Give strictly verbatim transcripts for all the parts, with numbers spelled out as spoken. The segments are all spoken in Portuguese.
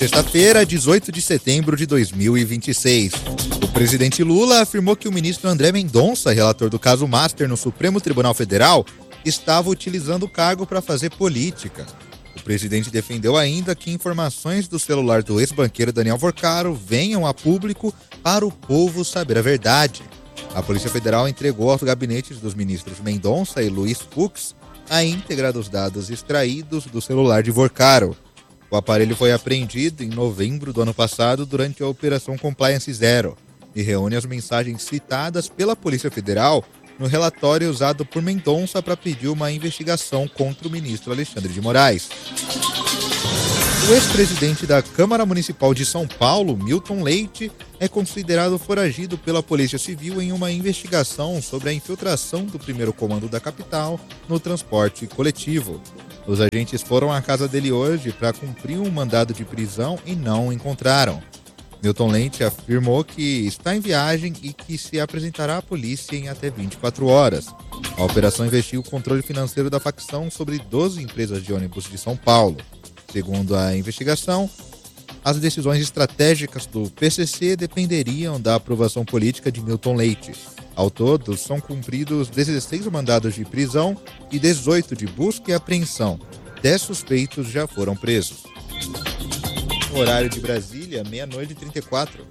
sexta-feira, dezoito de setembro de dois mil e vinte e seis. O presidente Lula afirmou que o ministro André Mendonça, relator do caso Master no Supremo Tribunal Federal, estava utilizando o cargo para fazer política. O presidente defendeu ainda que informações do celular do ex-banqueiro Daniel Vorcaro venham a público para o povo saber a verdade. A Polícia Federal entregou aos gabinetes dos ministros Mendonça e Luiz Fux a íntegra dos dados extraídos do celular de Vorcaro. O aparelho foi apreendido em novembro do ano passado durante a Operação Compliance Zero e reúne as mensagens citadas pela Polícia Federal no relatório usado por Mendonça para pedir uma investigação contra o ministro Alexandre de Moraes. O ex-presidente da Câmara Municipal de São Paulo, Milton Leite, é considerado foragido pela Polícia Civil em uma investigação sobre a infiltração do primeiro comando da capital no transporte coletivo. Os agentes foram à casa dele hoje para cumprir um mandado de prisão e não o encontraram. Milton Leite afirmou que está em viagem e que se apresentará à polícia em até vinte e quatro horas. A operação investiga o controle financeiro da facção sobre doze empresas de ônibus de São Paulo. Segundo a investigação, as decisões estratégicas do P C C dependeriam da aprovação política de Milton Leite. Ao todo, são cumpridos dezesseis mandados de prisão e dezoito de busca e apreensão. dez suspeitos já foram presos. Horário de Brasília, meia-noite e trinta e quatro.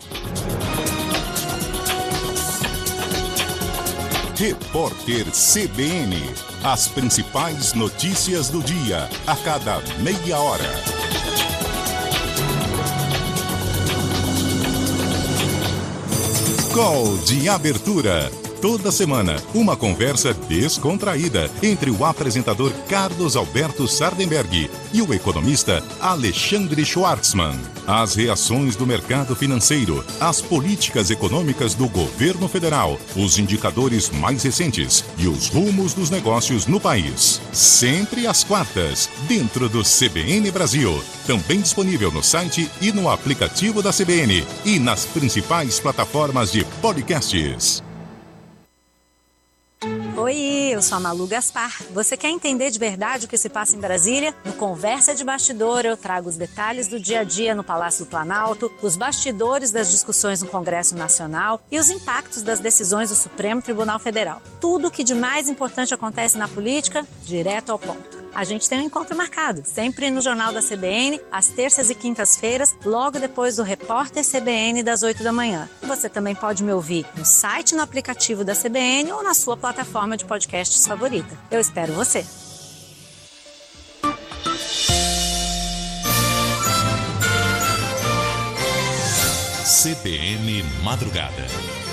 Repórter C B N. As principais notícias do dia, a cada meia hora. Call de abertura. Toda semana, uma conversa descontraída entre o apresentador Carlos Alberto Sardenberg e o economista Alexandre Schwartzman. As reações do mercado financeiro, as políticas econômicas do governo federal, os indicadores mais recentes e os rumos dos negócios no país. Sempre às quartas, dentro do C B N Brasil. Também disponível no site e no aplicativo da C B N e nas principais plataformas de podcasts. Oi, eu sou a Malu Gaspar. Você quer entender de verdade o que se passa em Brasília? No Conversa de Bastidor, eu trago os detalhes do dia a dia no Palácio do Planalto, os bastidores das discussões no Congresso Nacional e os impactos das decisões do Supremo Tribunal Federal. Tudo o que de mais importante acontece na política, direto ao ponto. A gente tem um encontro marcado, sempre no Jornal da C B N, às terças e quintas-feiras, logo depois do Repórter C B N das oito da manhã. Você também pode me ouvir no site e no aplicativo da C B N ou na sua plataforma de podcasts favorita. Eu espero você! C B N Madrugada.